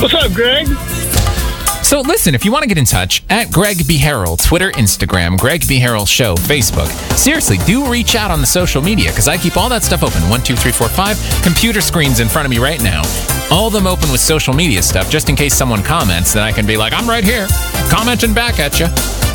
What's up, Greg? So listen, if you want to get in touch, at Greg B. Harrell, Twitter, Instagram, Greg B. Harrell Show, Facebook. Seriously, do reach out on the social media, because I keep all that stuff open. 1, 2, 3, 4, 5 computer screens in front of me right now. All of them open with social media stuff, just in case someone comments, then I can be like, I'm right here, commenting back at you.